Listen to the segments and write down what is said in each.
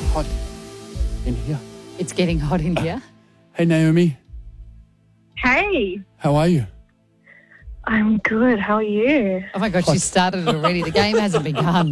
hot in here. It's getting hot in here. Hey, Naomi. Hey, How are you? I'm good. How are you? Oh, my God, she started it already. The game hasn't begun.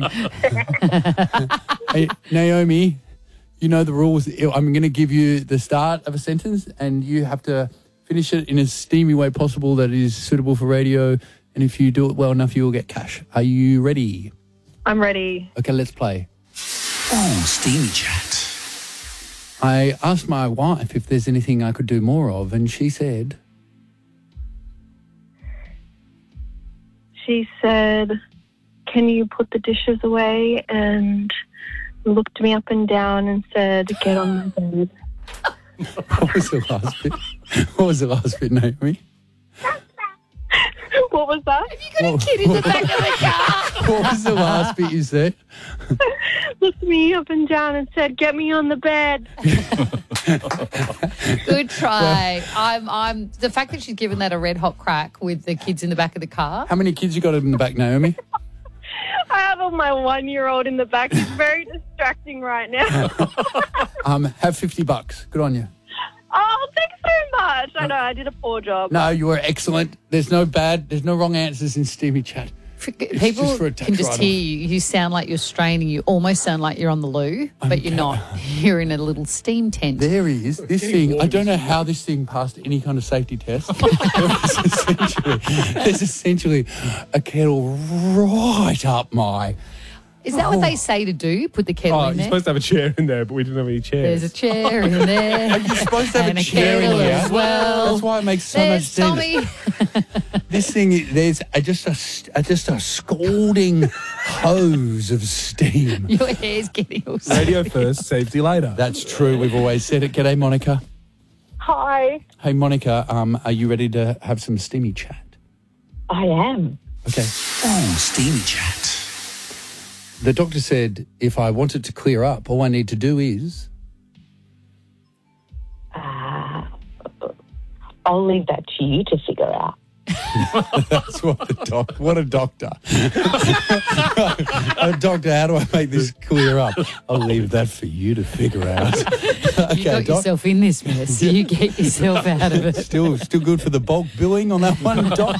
Hey, Naomi, you know the rules. I'm going to give you the start of a sentence and you have to finish it in a steamy way possible that is suitable for radio. And if you do it well enough, you will get cash. Are you ready? I'm ready. Okay, let's play. Oh, Steamy Chat. I asked my wife if there's anything I could do more of, and she said... She said, can you put the dishes away? And looked me up and down and said, get on my bed. What was the last bit? What was the last bit, Naomi? What was that? You got a kid in the back of the car. What was the last bit you said? Looked me up and down and said, get me on the bed. Good try. I'm the fact that she's given that a red hot crack with the kids in the back of the car. How many kids you got in the back, Naomi? I have my 1-year-old in the back. It's very distracting right now. Have $50. Good on you. Oh, thanks so much. I know, I did a poor job. No, you were excellent. There's no wrong answers in Steamy Chat. People just for a tax can just write-off. hear you. You sound like you're straining. You almost sound like you're on the loo, but you're not. You're in a little steam tent. There he is. This thing, I don't know how this thing passed any kind of safety test. There's essentially a kettle right up my... Is that what they say to do? Put the kettle Oh, in you're there? supposed to have a chair in there, but we didn't have any chairs. There's a chair in there. You're supposed to have and a chair in kettle here. as well. That's why it makes so much There's sense. Tommy. This thing, there's just a scalding hose of steam. Your hair's getting all Radio first, safety later. That's true. We've always said it. G'day, Monica. Hi. Hey, Monica, are you ready to have some steamy chat? I am. Okay. Oh, Steamy Chat. The doctor said if I want it to clear up, all I need to do is... I'll leave that to you to figure out. That's what what a doctor. A doctor, how do I make this clear up? I'll leave that for you to figure out. You got yourself in this mess. You get yourself out of it. Still good for the bulk billing on that one, Doc?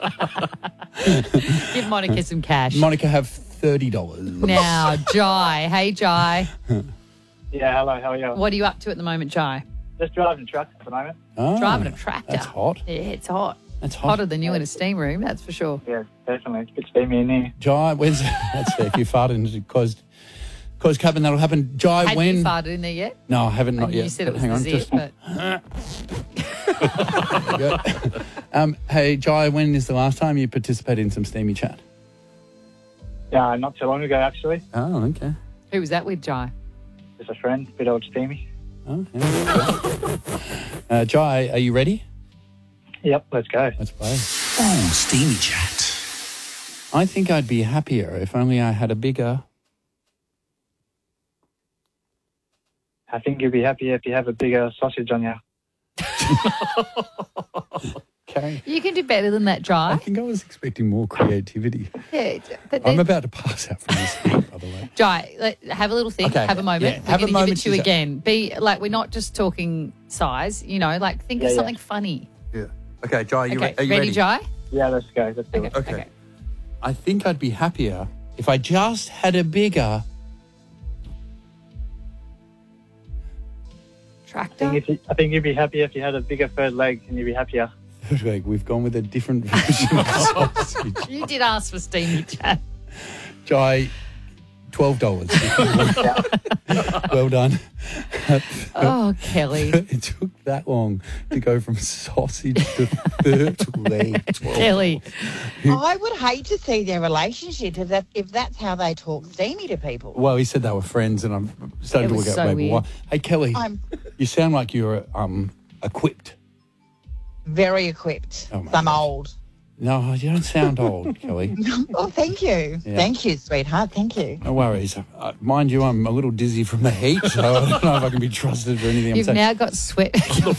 Give Monica some cash. Monica, have $30. Now, Jai. Hey, Jai. Yeah, hello, how are you? What are you up to at the moment, Jai? Just driving truck at the moment. Ah, Driving a tractor. That's hot. Yeah, it's hot. That's hot. Hotter than you in a steam room, that's for sure. Yeah, definitely. It's a bit steamy in here. Jai, when's... That's fair. If you farted, it caused cabin, that'll happen. Jai, Have when... you farted in there yet? No, I haven't, not You yet. said it but was hang the on, zip, just... but... Hey, Jai, when is the last time you participated in some steamy chat? Yeah, not too long ago, actually. Oh, okay. Who was that with, Jai? Just a friend, bit old steamy. Oh, yeah. Jai, are you ready? Yep, let's go. Let's play. Oh, Steamy Chat. I think I'd be happier if only I had a bigger... I think you'll be happier if you have a bigger sausage on you. Okay. You can do better than that, I Jai. think I was expecting more creativity. Yeah, but I'm then, about to pass out from this thing, by the way. Jai, have a little think. Okay, Have a moment. yeah, We're have a going to give moment it to you to- again. Be like, we're not just talking size. You know, like think of Yeah, something funny. Yeah. Okay, Jai, are you Okay, ready? Jai? Yeah, let's go. Let's do it. Okay. I think I'd be happier if I just had a bigger... Tractor. I think you'd be happier if you had a bigger third leg, and you'd be happier. We've gone with a different version of sausage. You did ask for steamy chat. Jai, $12. Well done. Oh, Kelly. It took that long to go from sausage to third leg. Kelly. I would hate to see their relationship if that's how they talk steamy to people. Well, he said they were friends, and I'm starting It to was work out so maybe weird. why. Hey, Kelly, you sound like you're equipped. Very equipped. Oh, my I'm gosh. old. No, you don't sound old, Kelly. Oh, thank you. Yeah. Thank you, sweetheart. Thank you. No worries. Mind you, I'm a little dizzy from the heat, so I don't know if I can be trusted for anything I'm You've saying. now got sweat.